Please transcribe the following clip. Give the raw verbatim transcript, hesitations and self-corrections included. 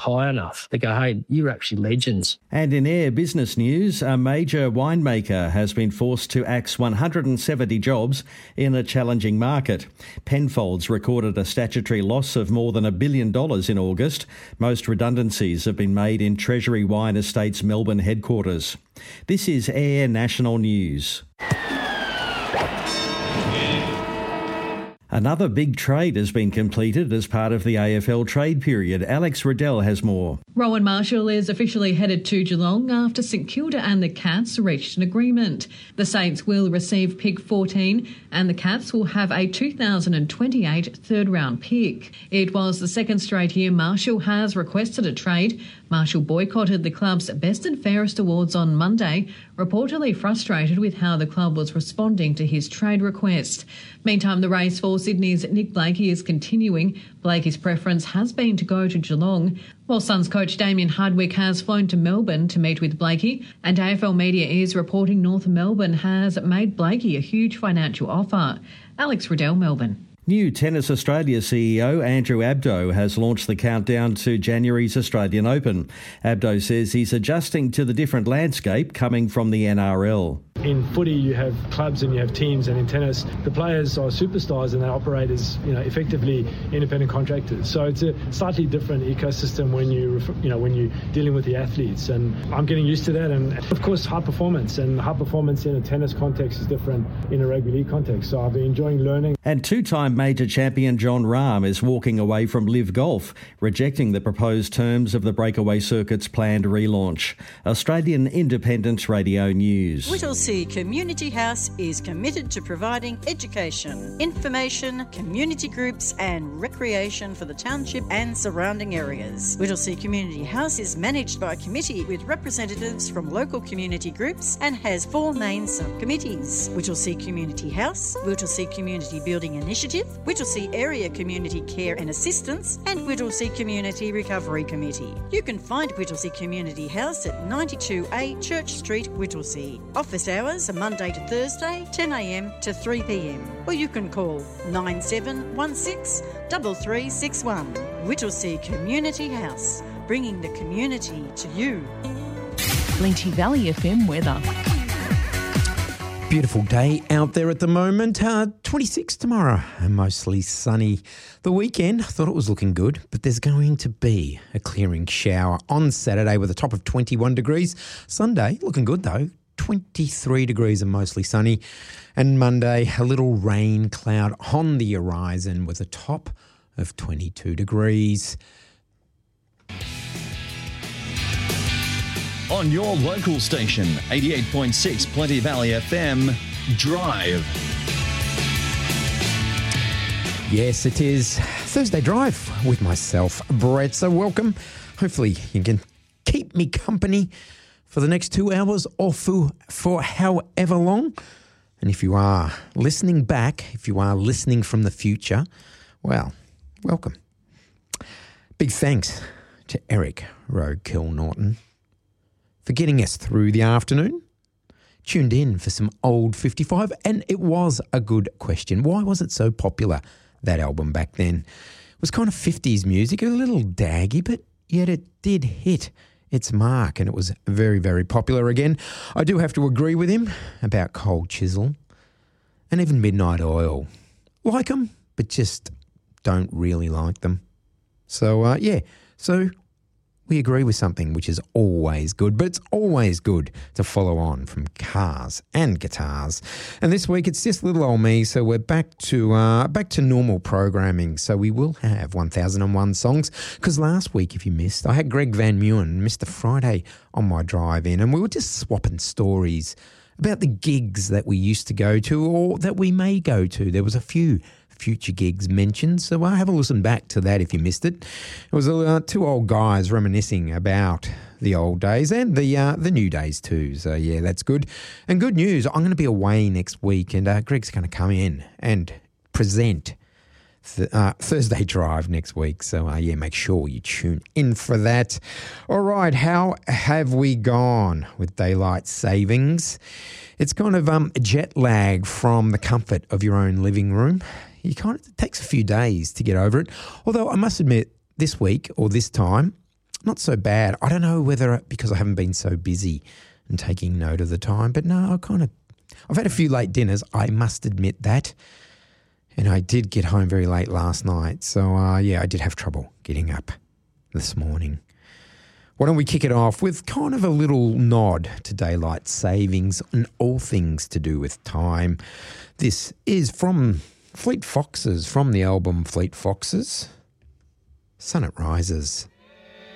high enough. They go, hey, you're actually legends. And in Air business news, a major winemaker has been forced to axe one hundred seventy jobs in a challenging market. Penfolds recorded a statutory loss of more than a billion dollars in August. Most redundancies have been made in Treasury Wine Estate's Melbourne headquarters. This is Air National News. Another big trade has been completed as part of the A F L trade period. Alex Riddell has more. Rowan Marshall is officially headed to Geelong after St Kilda and the Cats reached an agreement. The Saints will receive pick fourteen and the Cats will have a two thousand twenty-eight third round pick. It was the second straight year Marshall has requested a trade. Marshall boycotted the club's Best and Fairest awards on Monday, reportedly frustrated with how the club was responding to his trade request. Meantime, the race for Sydney's Nick Blakey is continuing. Blakey's preference has been to go to Geelong, while Suns coach Damien Hardwick has flown to Melbourne to meet with Blakey, and A F L Media is reporting North Melbourne has made Blakey a huge financial offer. Alex Riddell, Melbourne. New Tennis Australia C E O Andrew Abdo has launched the countdown to January's Australian Open. Abdo says he's adjusting to the different landscape coming from the N R L. In footy, you have clubs and you have teams, and in tennis, the players are superstars and they operate as, you know, effectively independent contractors. So it's a slightly different ecosystem when you, you know, when you're dealing with the athletes, and I'm getting used to that. And of course, high performance and high performance in a tennis context is different in a rugby league context. So I've been enjoying learning. And two-time major champion John Rahm is walking away from Live Golf, rejecting the proposed terms of the breakaway circuit's planned relaunch. Australian Independent Radio News. Whittlesea Community House is committed to providing education, information, community groups and recreation for the township and surrounding areas. Whittlesea Community House is managed by a committee with representatives from local community groups and has four main subcommittees: Whittlesea Community House, Whittlesea Community Building Initiative, Whittlesea Area Community Care and Assistance, and Whittlesea Community Recovery Committee. You can find Whittlesea Community House at ninety-two A Church Street, Whittlesea. Office hours are Monday to Thursday, ten a m to three p m, or you can call nine seven one six, three three six one. Whittlesea Community House, bringing the community to you. Blenty Valley F M weather. Beautiful day out there at the moment. Uh, twenty-six tomorrow and mostly sunny. The weekend, I thought it was looking good, but there's going to be a clearing shower on Saturday with a top of twenty-one degrees. Sunday, looking good though, twenty-three degrees and mostly sunny. And Monday, a little rain cloud on the horizon with a top of twenty-two degrees. On your local station, eighty-eight point six Plenty Valley F M, Drive. Yes, it is Thursday Drive with myself, Brett. So welcome. Hopefully you can keep me company for the next two hours or for, for however long. And if you are listening back, if you are listening from the future, well, welcome. Big thanks to Eric Roadkill Norton for getting us through the afternoon. Tuned in for some old fifty-five, and it was a good question. Why was it so popular, that album back then? It was kind of fifties music, a little daggy, but yet it did hit its mark, and it was very, very popular again. I do have to agree with him about Cold Chisel and even Midnight Oil. Like them, but just don't really like them. So, uh, yeah, so we agree with something, which is always good, but it's always good to follow on from cars and guitars. And this week it's just little old me, so we're back to uh, back to normal programming. So we will have one thousand one songs, because last week, if you missed, I had Greg Van Mewen, Mister Friday, on my drive-in, and we were just swapping stories about the gigs that we used to go to or that we may go to. There was a few future gigs mentioned, so I'll have a listen back to that if you missed it. It was uh, two old guys reminiscing about the old days and the uh, the new days too, so yeah, that's good. And good news, I'm going to be away next week, and uh, Greg's going to come in and present th- uh, Thursday Drive next week, so uh, yeah, make sure you tune in for that. All right, how have we gone with daylight savings? It's kind of um, jet lag from the comfort of your own living room. You kind of, it takes a few days to get over it. Although I must admit, this week or this time, not so bad. I don't know whether because I haven't been so busy and taking note of the time, but no, I kind of, I've had a few late dinners, I must admit that. And I did get home very late last night. So, uh, yeah, I did have trouble getting up this morning. Why don't we kick it off with kind of a little nod to daylight savings and all things to do with time. This is from Fleet Foxes, from the album Fleet Foxes, Sun It Rises.